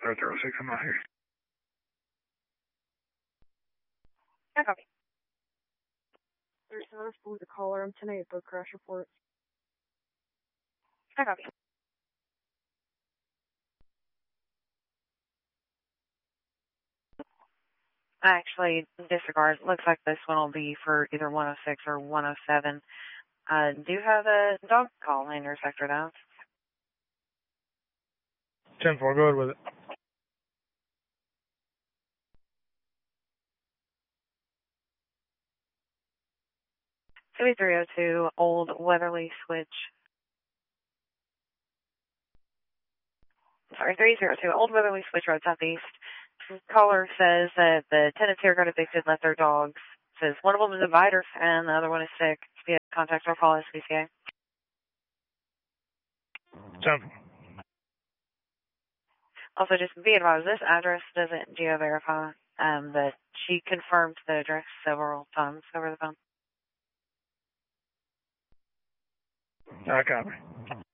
006, I'm not here. I copy. There's another for the caller. I'm 10-8 boat crash report. I copy. Actually, disregard. Looks like this one will be for either 106 or 107. Do you have a dog call in your sector now? 10-4, go ahead with it. CB302, Old Weatherly Switch. Sorry, 302, Old Weatherly Switch Road Southeast. Caller says that the tenants here got evicted, left their dogs. Says one of them is a biter and the other one is sick. Yeah, contact or call SPCA. 10-4. Also, just be advised, this address doesn't geo-verify, but she confirmed the address several times over the phone. I copy.